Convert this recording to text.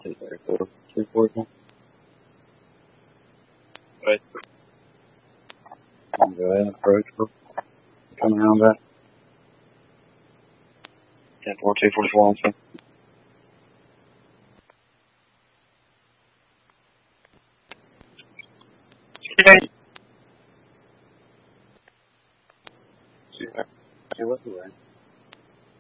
Is there 4 Right. Go ahead and approach. Come around that. 10-4-2-44 on swing. See what's the way.